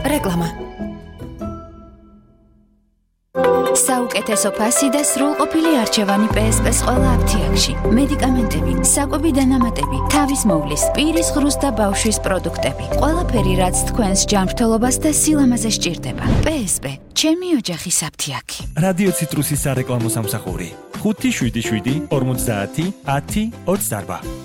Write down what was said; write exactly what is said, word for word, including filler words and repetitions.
რეკლამა. საუკეთესო ფასი და სრულყოფილი არჩევანი პე ეს პე-ს ყველა აფთიაქში. მედიკამენტები, საკვები და ნამატები, თავის მოვლის, პირის ღრუს და ბავშვის პროდუქტები. ყველაფერი, რაც თქვენს ჯანმრთელობას და სილამაზე სჭირდება. პე ეს პე, ჩემი ოჯახის აფთიაქი. რადიო ციტრუსის სარეკლამო სამსახური. ხუთი შვიდი შვიდი ორმოცდაათი ათი ოცდაარბა.